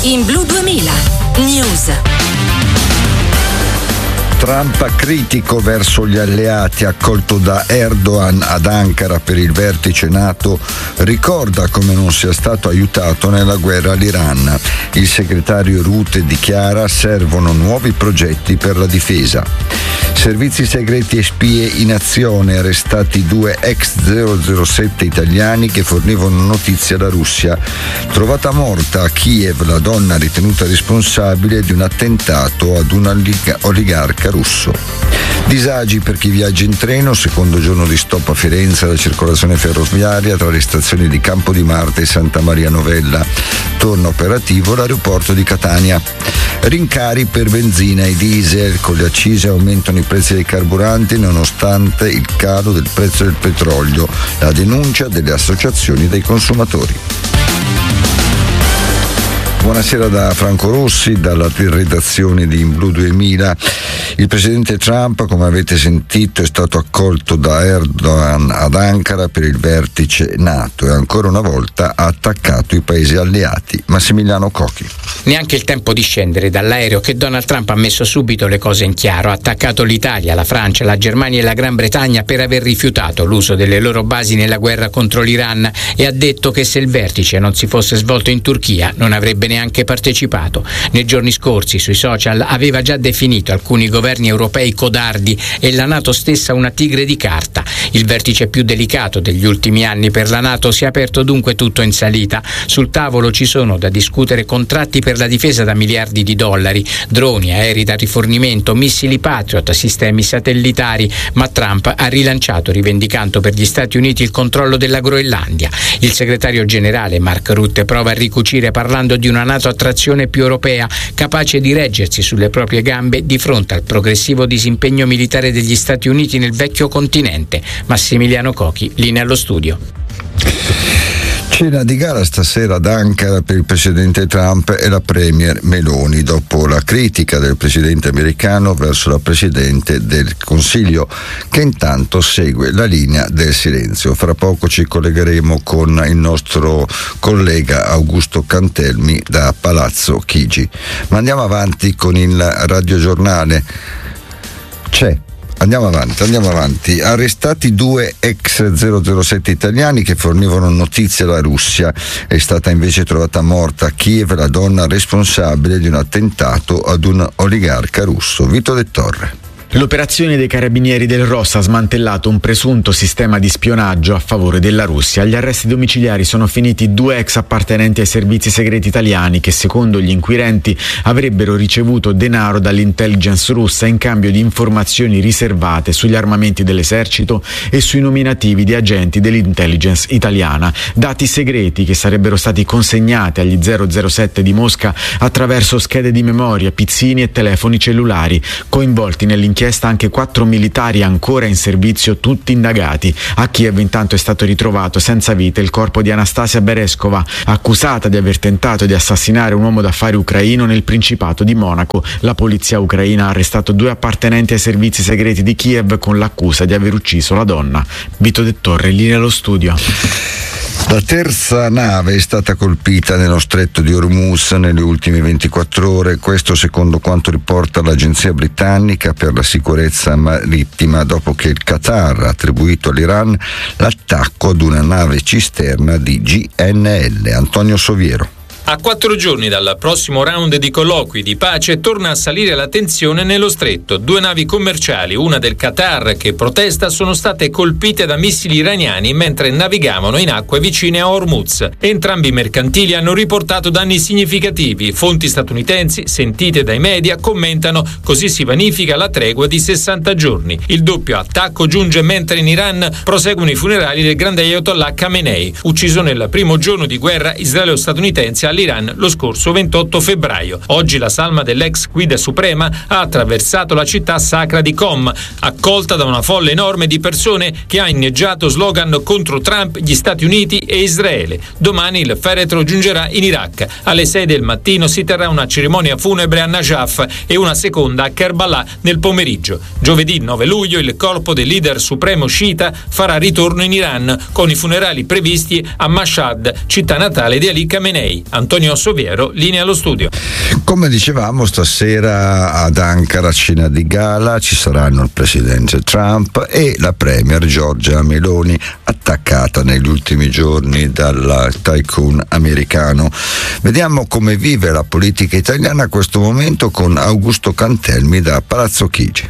In Blu 2000 News. Trump critico verso gli alleati, accolto da Erdogan ad Ankara per il vertice NATO, ricorda come non sia stato aiutato nella guerra all'Iran. Il segretario Rutte dichiara: servono nuovi progetti per la difesa. Servizi segreti e spie in azione, arrestati 2 ex 007 italiani che fornivano notizie alla Russia. Trovata morta a Kiev la donna ritenuta responsabile di un attentato ad un oligarca russo. Disagi per chi viaggia in treno, secondo giorno di stop a Firenze alla circolazione ferroviaria tra le stazioni di Campo di Marte e Santa Maria Novella. Torna operativo l'aeroporto di Catania. Rincari per benzina e diesel, con le accise aumentano i prezzi dei carburanti nonostante il calo del prezzo del petrolio. La denuncia delle associazioni dei consumatori. Buonasera da Franco Rossi, dalla redazione di In Blu 2000. Il presidente Trump, come avete sentito, è stato accolto da Erdogan ad Ankara per il vertice NATO e ancora una volta ha attaccato i paesi alleati. Massimiliano Cocchi. Neanche il tempo di scendere dall'aereo che Donald Trump ha messo subito le cose in chiaro. Ha attaccato l'Italia, la Francia, la Germania e la Gran Bretagna per aver rifiutato l'uso delle loro basi nella guerra contro l'Iran e ha detto che se il vertice non si fosse svolto in Turchia non avrebbe neanche partecipato. Nei giorni scorsi sui social aveva già definito alcuni governi europei codardi e la NATO stessa una tigre di carta. Il vertice più delicato degli ultimi anni per la NATO si è aperto dunque tutto in salita. Sul tavolo ci sono da discutere contratti per la difesa da miliardi di dollari, droni, aerei da rifornimento, missili Patriot, sistemi satellitari, ma Trump ha rilanciato rivendicando per gli Stati Uniti il controllo della Groenlandia. Il segretario generale Mark Rutte prova a ricucire parlando di una NATO a trazione più europea, capace di reggersi sulle proprie gambe di fronte al progressivo disimpegno militare degli Stati Uniti nel vecchio continente. Massimiliano Cocchi, linea allo studio. Cena di gala stasera ad Ankara per il presidente Trump e la premier Meloni, dopo la critica del presidente americano verso la presidente del Consiglio, che intanto segue la linea del silenzio. Fra poco ci collegheremo con il nostro collega Augusto Cantelmi da Palazzo Chigi. Ma andiamo avanti con il radiogiornale. Andiamo avanti. Arrestati 2 ex 007 italiani che fornivano notizie alla Russia. È stata invece trovata morta a Kiev la donna responsabile di un attentato ad un oligarca russo. Vito De Torre. L'operazione dei carabinieri del Ross ha smantellato un presunto sistema di spionaggio a favore della Russia. Agli arresti domiciliari sono finiti 2 ex appartenenti ai servizi segreti italiani che, secondo gli inquirenti, avrebbero ricevuto denaro dall'intelligence russa in cambio di informazioni riservate sugli armamenti dell'esercito e sui nominativi di agenti dell'intelligence italiana. Dati segreti che sarebbero stati consegnati agli 007 di Mosca attraverso schede di memoria, pizzini e telefoni cellulari. Coinvolti nell'inchiesta anche 4 militari ancora in servizio, tutti indagati. A Kiev intanto è stato ritrovato senza vita il corpo di Anastasia Bereskova, accusata di aver tentato di assassinare un uomo d'affari ucraino nel Principato di Monaco. La polizia ucraina ha arrestato 2 appartenenti ai servizi segreti di Kiev con l'accusa di aver ucciso la donna. Vito De Torre, linea allo studio. La terza nave è stata colpita nello stretto di Hormuz nelle ultime 24 ore, questo secondo quanto riporta l'agenzia britannica per la sicurezza marittima, dopo che il Qatar ha attribuito all'Iran l'attacco ad una nave cisterna di GNL. Antonio Soviero. A 4 giorni dal prossimo round di colloqui di pace torna a salire la tensione nello stretto. 2 navi commerciali, una del Qatar che protesta, sono state colpite da missili iraniani mentre navigavano in acque vicine a Hormuz. Entrambi i mercantili hanno riportato danni significativi. Fonti statunitensi, sentite dai media, commentano: così si vanifica la tregua di 60 giorni. Il doppio attacco giunge mentre in Iran proseguono i funerali del grande Ayatollah Khamenei, ucciso nel primo giorno di guerra israelo-statunitense all'Iran lo scorso 28 febbraio. Oggi la salma dell'ex guida suprema ha attraversato la città sacra di Qom, accolta da una folla enorme di persone che ha inneggiato slogan contro Trump, gli Stati Uniti e Israele. Domani il feretro giungerà in Iraq. Alle 6 del mattino si terrà una cerimonia funebre a Najaf e una seconda a Kerbala nel pomeriggio. Giovedì 9 luglio il corpo del leader supremo sciita farà ritorno in Iran con i funerali previsti a Mashhad, città natale di Ali Khamenei. Antonio Soviero, linea allo studio. Come dicevamo, stasera ad Ankara, cena di gala, ci saranno il presidente Trump e la premier Giorgia Meloni, attaccata negli ultimi giorni dal tycoon americano. Vediamo come vive la politica italiana a questo momento con Augusto Cantelmi da Palazzo Chigi.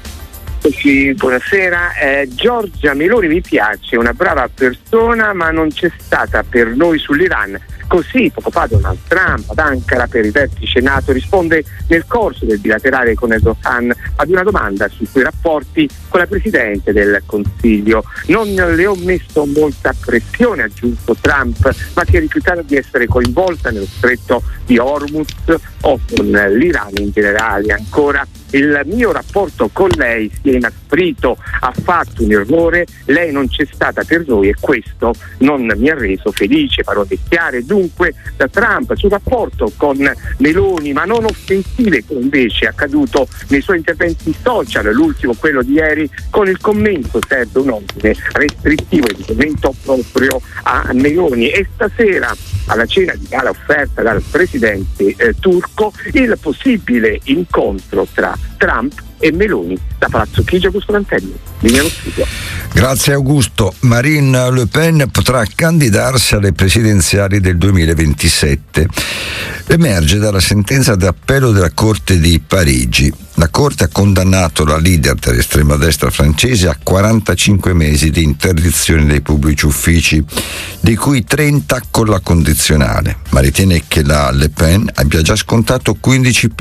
Sì, buonasera. Giorgia Meloni mi piace, una brava persona, ma non c'è stata per noi sull'Iran. Così poco fa Donald Trump ad Ankara per il vertice NATO risponde nel corso del bilaterale con Erdogan ad una domanda sui suoi rapporti con la Presidente del Consiglio. Non le ho messo molta pressione, ha aggiunto Trump, ma si è rifiutata di essere coinvolta nello stretto di Hormuz o con l'Iran in generale. Ancora, il mio rapporto con lei si è inasprito, ha fatto un errore, lei non c'è stata per noi e questo non mi ha reso felice. Parole chiare dunque da Trump sul rapporto con Meloni, ma non offensive, come invece è accaduto nei suoi interventi social, l'ultimo quello di ieri con il commento serve un ordine restrittivo e riferimento proprio a Meloni. E stasera alla cena di gala offerta dal presidente turco il possibile incontro tra Trump e Meloni. Da Palazzo Chigi, Augusto Cantelmi, linea allo studio. Grazie Augusto. Marine Le Pen potrà candidarsi alle presidenziali del 2027. Emerge dalla sentenza d'appello della Corte di Parigi. La Corte ha condannato la leader dell'estrema destra francese a 45 mesi di interdizione dai pubblici uffici, di cui 30 con la condizionale, ma ritiene che la Le Pen abbia già scontato 15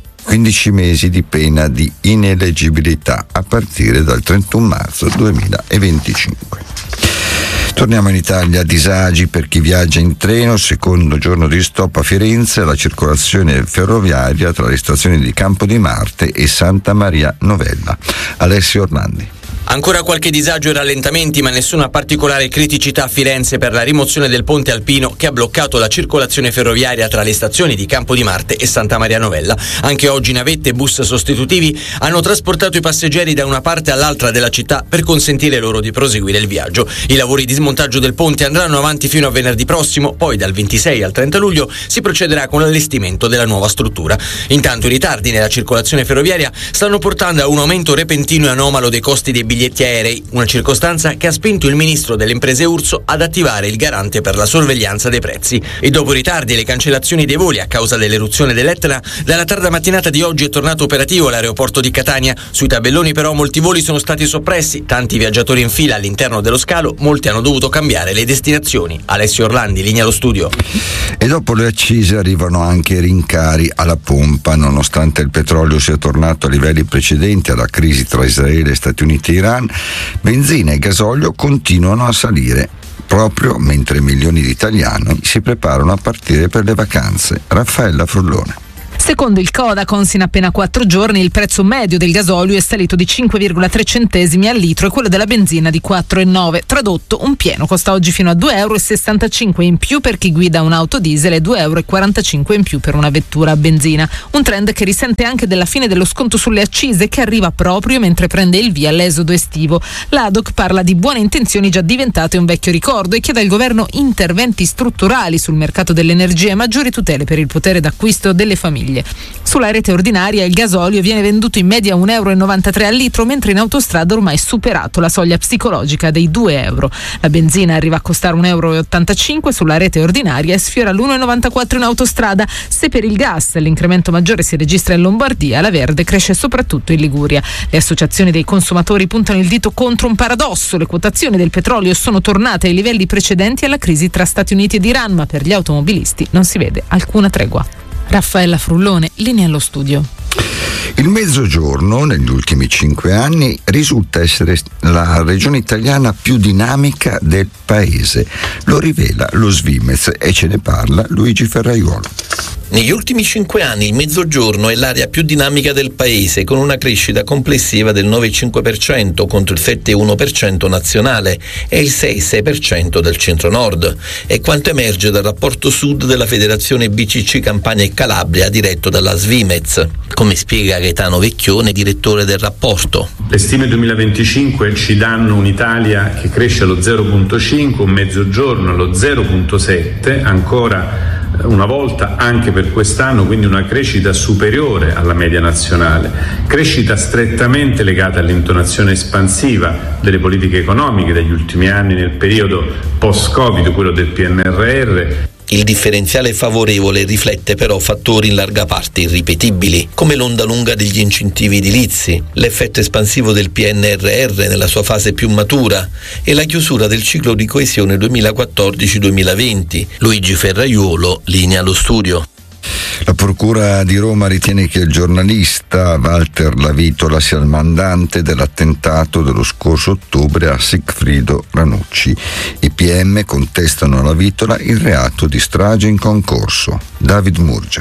mesi di pena di ineleggibilità a partire dal 31 marzo 2025. Torniamo in Italia. Disagi per chi viaggia in treno. Secondo giorno di stop a Firenze, la circolazione ferroviaria tra le stazioni di Campo di Marte e Santa Maria Novella. Alessio Orlandi. Ancora qualche disagio e rallentamenti, ma nessuna particolare criticità a Firenze per la rimozione del ponte alpino che ha bloccato la circolazione ferroviaria tra le stazioni di Campo di Marte e Santa Maria Novella. Anche oggi navette e bus sostitutivi hanno trasportato i passeggeri da una parte all'altra della città per consentire loro di proseguire il viaggio. I lavori di smontaggio del ponte andranno avanti fino a venerdì prossimo, poi dal 26 al 30 luglio si procederà con l'allestimento della nuova struttura. Intanto i ritardi nella circolazione ferroviaria stanno portando a un aumento repentino e anomalo dei costi dei biglietti aerei, una circostanza che ha spinto il ministro delle imprese Urso ad attivare il garante per la sorveglianza dei prezzi. E dopo i ritardi e le cancellazioni dei voli a causa dell'eruzione dell'Etna, dalla tarda mattinata di oggi è tornato operativo l'aeroporto di Catania. Sui tabelloni però molti voli sono stati soppressi, tanti viaggiatori in fila all'interno dello scalo, molti hanno dovuto cambiare le destinazioni. Alessio Orlandi, linea allo studio. E dopo le accise arrivano anche i rincari alla pompa. Nonostante il petrolio sia tornato a livelli precedenti alla crisi tra Israele e Stati Uniti e Iran, benzina e gasolio continuano a salire, proprio mentre milioni di italiani si preparano a partire per le vacanze. Raffaella Frullone. Secondo il Codacons, in appena 4 giorni il prezzo medio del gasolio è salito di 5,3 centesimi al litro e quello della benzina di 4,9. Tradotto, un pieno costa oggi fino a 2,65 euro in più per chi guida un'auto diesel e 2,45 euro in più per una vettura a benzina. Un trend che risente anche della fine dello sconto sulle accise, che arriva proprio mentre prende il via l'esodo estivo. L'ADOC parla di buone intenzioni già diventate un vecchio ricordo e chiede al governo interventi strutturali sul mercato dell'energia e maggiori tutele per il potere d'acquisto delle famiglie. Sulla rete ordinaria il gasolio viene venduto in media a 1,93 euro al litro, mentre in autostrada ormai è superato la soglia psicologica dei 2 euro. La benzina arriva a costare 1,85 euro sulla rete ordinaria e sfiora l'1,94 in autostrada. Se per il gas l'incremento maggiore si registra in Lombardia, la verde cresce soprattutto in Liguria. Le associazioni dei consumatori puntano il dito contro un paradosso: le quotazioni del petrolio sono tornate ai livelli precedenti alla crisi tra Stati Uniti ed Iran, ma per gli automobilisti non si vede alcuna tregua. Raffaella Frullone, linea allo studio. Il Mezzogiorno negli ultimi 5 anni risulta essere la regione italiana più dinamica del paese. Lo rivela lo Svimez e ce ne parla Luigi Ferraiuolo. Negli ultimi 5 anni il Mezzogiorno è l'area più dinamica del paese, con una crescita complessiva del 9,5% contro il 7,1% nazionale e il 6,6% del centro-nord. È quanto emerge dal rapporto sud della Federazione BCC Campania e Calabria, diretto dalla Svimez, come spiega Gaetano Vecchione, direttore del rapporto. Le stime 2025 ci danno un'Italia che cresce allo 0,5, un Mezzogiorno allo 0,7, ancora una volta anche per quest'anno, quindi una crescita superiore alla media nazionale, crescita strettamente legata all'intonazione espansiva delle politiche economiche degli ultimi anni nel periodo post-Covid, quello del PNRR. Il differenziale favorevole riflette però fattori in larga parte irripetibili, come l'onda lunga degli incentivi edilizi, l'effetto espansivo del PNRR nella sua fase più matura e la chiusura del ciclo di coesione 2014-2020. Luigi Ferraiuolo linea lo studio. La Procura di Roma ritiene che il giornalista Walter Lavitola sia il mandante dell'attentato dello scorso ottobre a Sigfrido Ranucci. I PM contestano a Lavitola il reato di strage in concorso. David Murgia.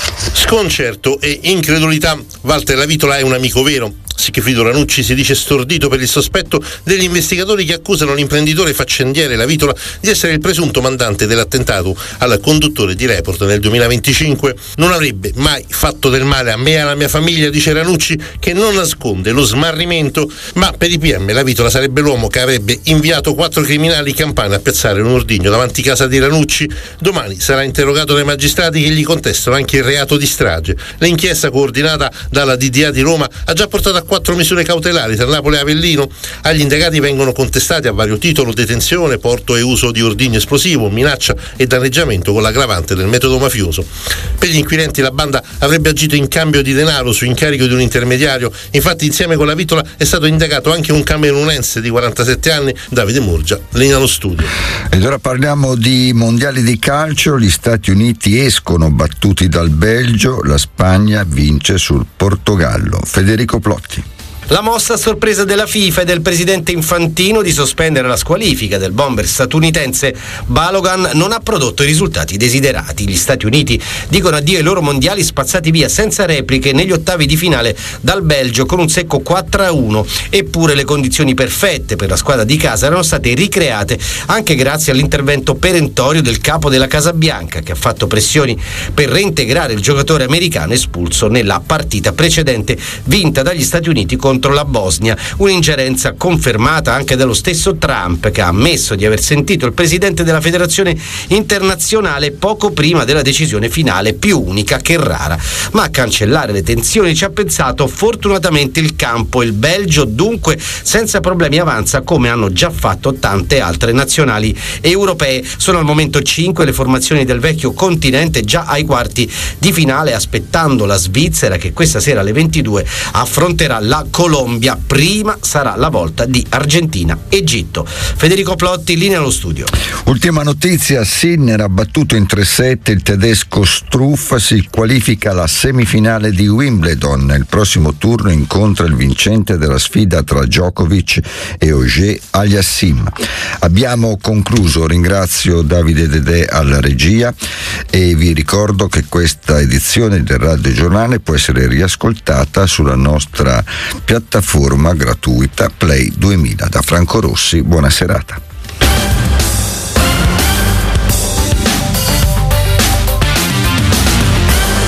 Sconcerto e incredulità. Walter Lavitola è un amico vero. Sigfrido Ranucci si dice stordito per il sospetto degli investigatori che accusano l'imprenditore faccendiere Lavitola di essere il presunto mandante dell'attentato al conduttore di Report nel 2025. Non avrebbe mai fatto del male a me e alla mia famiglia, dice Ranucci, che non nasconde lo smarrimento, ma per i PM Lavitola sarebbe l'uomo che avrebbe inviato 4 criminali campani a piazzare un ordigno davanti casa di Ranucci. Domani sarà interrogato dai magistrati che gli contestano anche il reato di strage. L'inchiesta coordinata dalla DDA di Roma ha già portato a 4 misure cautelari tra Napoli e Avellino. Agli indagati vengono contestati a vario titolo detenzione, porto e uso di ordigno esplosivo, minaccia e danneggiamento con l'aggravante del metodo mafioso. Per gli inquirenti la banda avrebbe agito in cambio di denaro su incarico di un intermediario. Infatti insieme con Lavitola è stato indagato anche un camerunense di 47 anni, Davide Murgia, linea allo studio. Ed ora parliamo di mondiali di calcio. Gli Stati Uniti escono battuti dal Belgio, la Spagna vince sul Portogallo. Federico Plotti. La mossa a sorpresa della FIFA e del presidente Infantino di sospendere la squalifica del bomber statunitense Balogan non ha prodotto i risultati desiderati. Gli Stati Uniti dicono addio ai loro mondiali spazzati via senza repliche negli ottavi di finale dal Belgio con un secco 4-1. Eppure le condizioni perfette per la squadra di casa erano state ricreate anche grazie all'intervento perentorio del capo della Casa Bianca, che ha fatto pressioni per reintegrare il giocatore americano espulso nella partita precedente vinta dagli Stati Uniti contro la Bosnia, un'ingerenza confermata anche dallo stesso Trump, che ha ammesso di aver sentito il presidente della federazione internazionale poco prima della decisione finale, più unica che rara. Ma a cancellare le tensioni ci ha pensato fortunatamente il campo. Il Belgio dunque senza problemi avanza, come hanno già fatto tante altre nazionali europee. Sono al momento 5 le formazioni del vecchio continente già ai quarti di finale, aspettando la Svizzera che questa sera alle 22 affronterà la Colombia. Prima sarà la volta di Argentina-Egitto. Federico Plotti, linea allo studio. Ultima notizia: Sinner ha battuto in 3-7 il tedesco Struff, si qualifica alla semifinale di Wimbledon. Nel prossimo turno incontra il vincente della sfida tra Djokovic e Auger Aliassime. Abbiamo concluso, ringrazio Davide Dedè alla regia e vi ricordo che questa edizione del Radio Giornale può essere riascoltata sulla nostra piattaforma gratuita Play 2000. Da Franco Rossi, buona serata.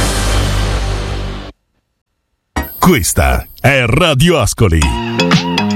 Questa è Radio Ascoli.